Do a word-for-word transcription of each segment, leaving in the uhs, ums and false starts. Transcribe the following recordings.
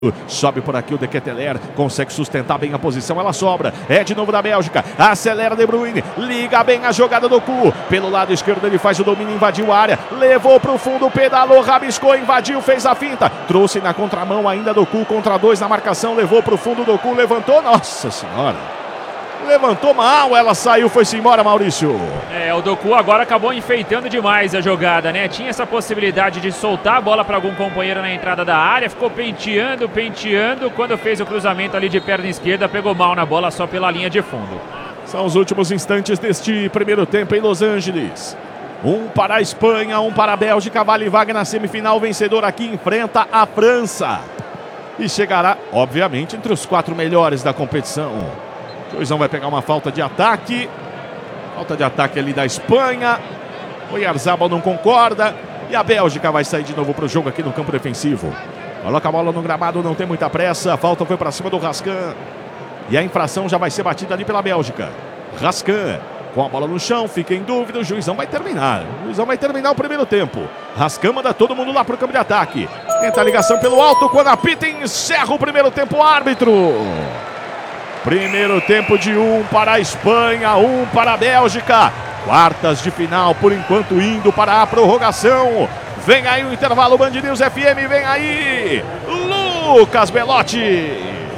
Sobe por aqui o De Ketelaere, consegue sustentar bem a posição, ela sobra, é de novo da Bélgica, acelera De Bruyne, liga bem a jogada do Cu, pelo lado esquerdo ele faz o domínio, invadiu a área, levou pro fundo, pedalou, rabiscou, invadiu, fez a finta, trouxe na contramão ainda do Cu, contra dois na marcação, levou pro fundo do Cu, levantou, nossa senhora. Levantou mal, ela saiu, foi-se embora, Maurício. É, o Doku agora acabou enfeitando demais a jogada, né? Tinha essa possibilidade de soltar a bola para algum companheiro na entrada da área, ficou penteando, penteando, quando fez o cruzamento ali de perna esquerda, pegou mal na bola só pela linha de fundo. São os últimos instantes deste primeiro tempo em Los Angeles. Um para a Espanha, um para a Bélgica, vale vaga na semifinal, vencedor aqui enfrenta a França. E chegará, obviamente, entre os quatro melhores da competição. O Juizão vai pegar uma falta de ataque. Falta de ataque ali da Espanha. O Oyarzabal não concorda. E a Bélgica vai sair de novo para o jogo aqui no campo defensivo. Coloca a bola no gramado, não tem muita pressa. A falta foi para cima do Rascan. E a infração já vai ser batida ali pela Bélgica. Rascan com a bola no chão, fica em dúvida. O Juizão vai terminar. O Juizão vai terminar o primeiro tempo. Rascan manda todo mundo lá para o campo de ataque. Tenta a ligação pelo alto. Quando apita, encerra o primeiro tempo o árbitro. Primeiro tempo de um para a Espanha, um para a Bélgica. Quartas de final, por enquanto indo para a prorrogação. Vem aí o intervalo, Band News F M, vem aí Lucas Belotti.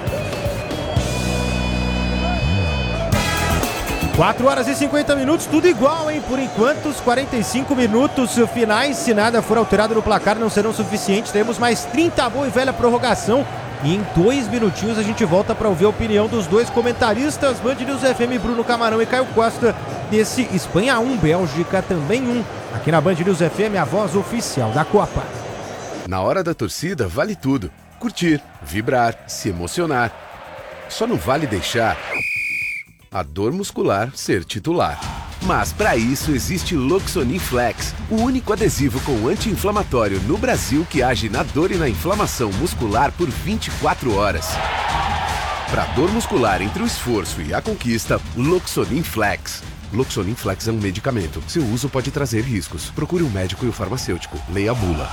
quatro horas e cinquenta minutos, tudo igual, hein? Por enquanto, os quarenta e cinco minutos finais, se nada for alterado no placar, não serão suficientes. Temos mais trinta, boa e velha prorrogação. E em dois minutinhos a gente volta para ouvir a opinião dos dois comentaristas, Band News F M, Bruno Camarão e Caio Costa, desse Espanha um, Bélgica também um. Aqui na Band News F M, a voz oficial da Copa. Na hora da torcida, vale tudo. Curtir, vibrar, se emocionar. Só não vale deixar a dor muscular ser titular. Mas para isso existe Loxonin Flex, o único adesivo com anti-inflamatório no Brasil que age na dor e na inflamação muscular por vinte e quatro horas. Para dor muscular entre o esforço e a conquista, Loxonin Flex. Loxonin Flex é um medicamento. Seu uso pode trazer riscos. Procure um médico e o farmacêutico. Leia a bula.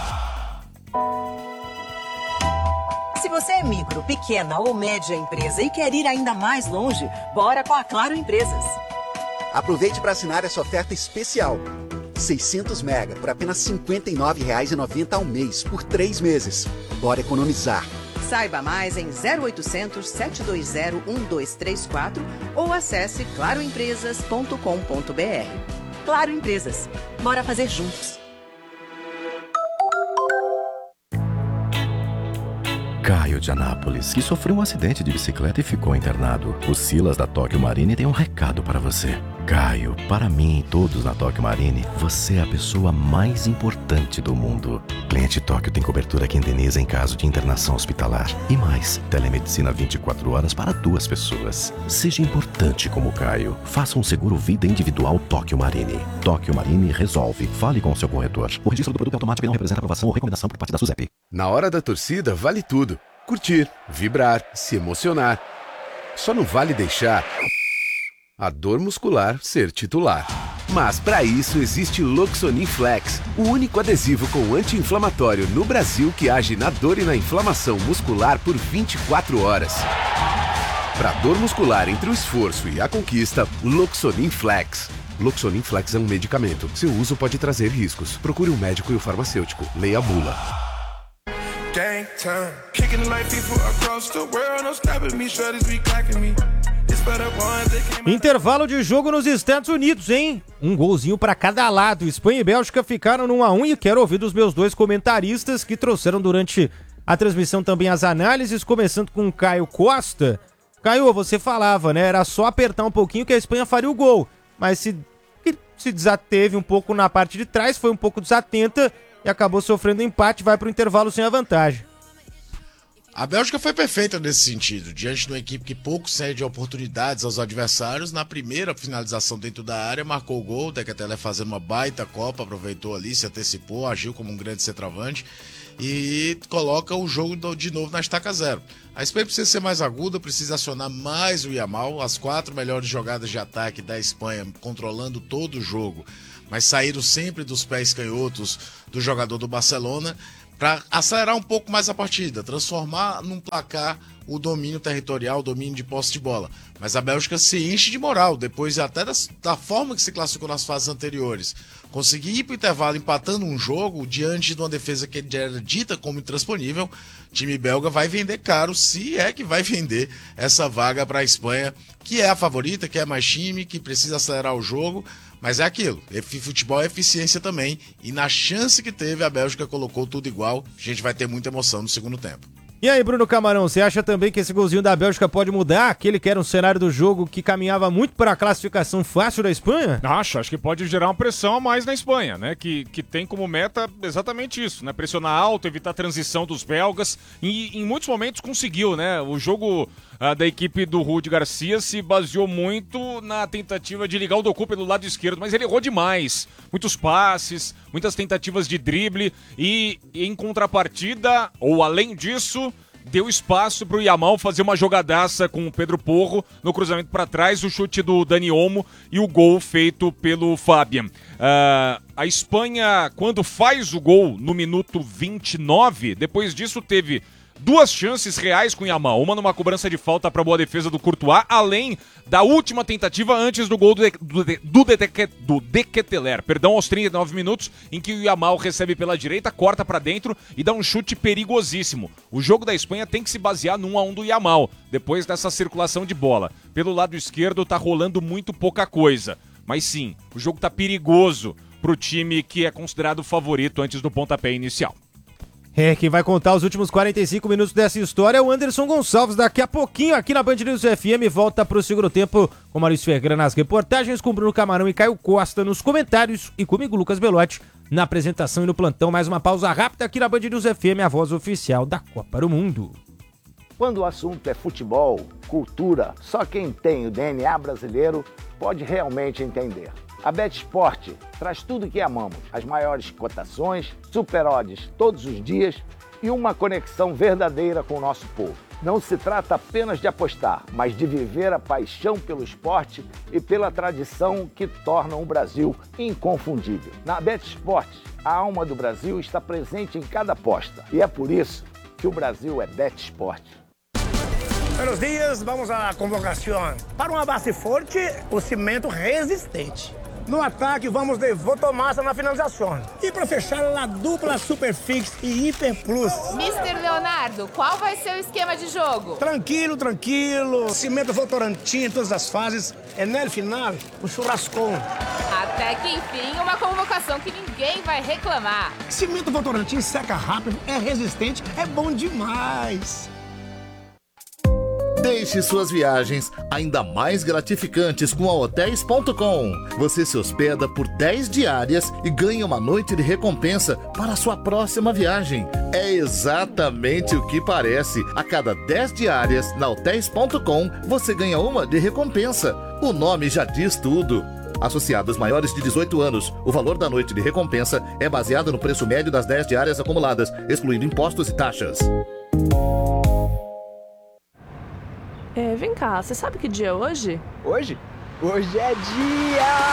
Se você é micro, pequena ou média empresa e quer ir ainda mais longe, bora com a Claro Empresas. Aproveite para assinar essa oferta especial. seiscentos mega por apenas cinquenta e nove reais e noventa centavos ao mês, por três meses. Bora economizar. Saiba mais em zero oitocentos, sete dois zero, um dois três quatro ou acesse claro empresas ponto com ponto br. Claro Empresas. Bora fazer juntos. Caio de Anápolis, que sofreu um acidente de bicicleta e ficou internado. O Silas da Tóquio Marine tem um recado para você. Caio, para mim e todos na Tóquio Marine, você é a pessoa mais importante do mundo. Cliente Tóquio tem cobertura que indeniza em caso de internação hospitalar. E mais, telemedicina vinte e quatro horas para duas pessoas. Seja importante como Caio. Faça um seguro vida individual Tóquio Marine. Tóquio Marine resolve. Fale com o seu corretor. O registro do produto é automático e não representa aprovação ou recomendação por parte da SUSEP. Na hora da torcida, vale tudo. Curtir, vibrar, se emocionar. Só não vale deixar a dor muscular ser titular. Mas para isso existe Loxonin Flex, o único adesivo com anti-inflamatório no Brasil que age na dor e na inflamação muscular por vinte e quatro horas. Para dor muscular entre o esforço e a conquista, Loxonin Flex. Loxonin Flex é um medicamento. Seu uso pode trazer riscos. Procure um médico e o farmacêutico. Leia a bula. Intervalo de jogo nos Estados Unidos, hein? Um golzinho para cada lado. Espanha e Bélgica ficaram no um a um e quero ouvir dos meus dois comentaristas que trouxeram durante a transmissão também as análises, começando com o Caio Costa. Caio, você falava, né? Era só apertar um pouquinho que a Espanha faria o gol, mas se, se desateve um pouco na parte de trás, foi um pouco desatenta e acabou sofrendo empate, vai para o intervalo sem a vantagem. A Bélgica foi perfeita nesse sentido, diante de uma equipe que pouco cede oportunidades aos adversários. Na primeira finalização dentro da área, marcou o gol, o De Ketelaere fazendo uma baita Copa, aproveitou ali, se antecipou, agiu como um grande centroavante e coloca o jogo de novo na estaca zero. A Espanha precisa ser mais aguda, precisa acionar mais o Yamal, as quatro melhores jogadas de ataque da Espanha, controlando todo o jogo, mas saíram sempre dos pés canhotos do jogador do Barcelona. para acelerar um pouco mais a partida, transformar num placar o domínio territorial, o domínio de posse de bola. Mas a Bélgica se enche de moral, depois até das, da forma que se classificou nas fases anteriores. Conseguir ir para o intervalo empatando um jogo diante de uma defesa que já era dita como intransponível, o time belga vai vender caro, se é que vai vender essa vaga para a Espanha, que é a favorita, que é mais time, que precisa acelerar o jogo. Mas é aquilo, futebol é eficiência também, e na chance que teve a Bélgica colocou tudo igual, a gente vai ter muita emoção no segundo tempo. E aí, Bruno Camarão, você acha também que esse golzinho da Bélgica pode mudar aquele que era um cenário do jogo que caminhava muito para a classificação fácil da Espanha? Acho, acho que pode gerar uma pressão a mais na Espanha, né? Que, que tem como meta exatamente isso, né? Pressionar alto, evitar a transição dos belgas. E em muitos momentos conseguiu, né? O jogo uh, da equipe do Rudi Garcia se baseou muito na tentativa de ligar o Doku pelo lado esquerdo, mas ele errou demais. Muitos passes, muitas tentativas de drible e em contrapartida, ou além disso, deu espaço para o Yamal fazer uma jogadaça com o Pedro Porro no cruzamento para trás, o chute do Dani Olmo e o gol feito pelo Fabian. Uh, a Espanha, quando faz o gol no minuto vinte e nove, depois disso teve duas chances reais com o Yamal, uma numa cobrança de falta para boa defesa do Courtois, além da última tentativa antes do gol do, de, do, de, do, de, do De Ketelaere, perdão, aos trinta e nove minutos, em que o Yamal recebe pela direita, corta para dentro e dá um chute perigosíssimo. O jogo da Espanha tem que se basear num a um do Yamal, depois dessa circulação de bola. Pelo lado esquerdo tá rolando muito pouca coisa, mas sim, o jogo tá perigoso pro time que é considerado favorito antes do pontapé inicial. É, quem vai contar os últimos quarenta e cinco minutos dessa história é o Anderson Gonçalves. Daqui a pouquinho, aqui na Band News F M, volta pro segundo tempo com Maurício Ferreira nas reportagens, com Bruno Camarão e Caio Costa nos comentários e comigo, Lucas Belotti, na apresentação e no plantão. Mais uma pausa rápida aqui na Band News F M, a voz oficial da Copa do Mundo. Quando o assunto é futebol, cultura, só quem tem o D N A brasileiro pode realmente entender. A BetSport traz tudo o que amamos, as maiores cotações, super odds todos os dias e uma conexão verdadeira com o nosso povo. Não se trata apenas de apostar, mas de viver a paixão pelo esporte e pela tradição que tornam o Brasil inconfundível. Na BetSport, a alma do Brasil está presente em cada aposta e é por isso que o Brasil é BetSport. Buenos dias, vamos à convocação. Para uma base forte, o cimento resistente. No ataque, vamos de Votomassa na finalização. E para fechar, a dupla Superfix e Hiper Plus. mister Leonardo, qual vai ser o esquema de jogo? Tranquilo, tranquilo. Cimento Votorantim em todas as fases. E no final, o churrascão. Até que enfim, uma convocação que ninguém vai reclamar. Cimento Votorantim seca rápido, é resistente, é bom demais. Deixe suas viagens ainda mais gratificantes com a Hotéis ponto com. Você se hospeda por dez diárias e ganha uma noite de recompensa para a sua próxima viagem. É exatamente o que parece. A cada dez diárias na Hotéis ponto com, você ganha uma de recompensa. O nome já diz tudo. Associados maiores de dezoito anos, o valor da noite de recompensa é baseado no preço médio das dez diárias acumuladas, excluindo impostos e taxas. É, vem cá, você sabe que dia é hoje? Hoje? Hoje é dia...